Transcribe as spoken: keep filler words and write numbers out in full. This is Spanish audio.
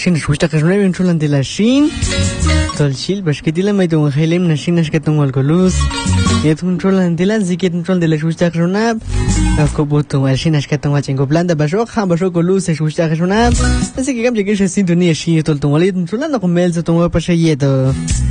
shin shushta kashuna bin chulan de la shin tol shil bashketila may tong khailem na shin ashkatong wal kolus yetun chulan de la ziketun chul de la shushta kashuna akobotung al shin ashkatong wa chengo planda bashok ha bashok kolus shushta kashuna así que cambia que esa sintonía shin tol tong walid chulan no comel tong wa pashayeto